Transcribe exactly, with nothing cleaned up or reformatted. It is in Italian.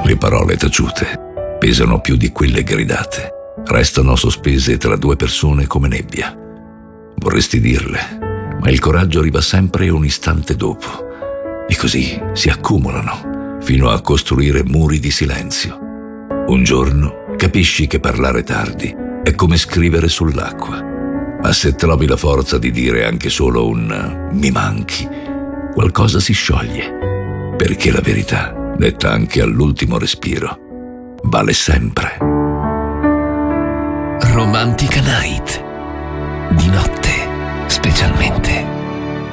Le parole taciute pesano più di quelle gridate. Restano sospese tra due persone come nebbia. Vorresti dirle, ma il coraggio arriva sempre un istante dopo. E così si accumulano fino a costruire muri di silenzio. Un giorno capisci che parlare tardi è come scrivere sull'acqua. Ma se trovi la forza di dire anche solo un "mi manchi", qualcosa si scioglie. Perché la verità, detta anche all'ultimo respiro, vale sempre. Romantica Night. Di notte, specialmente.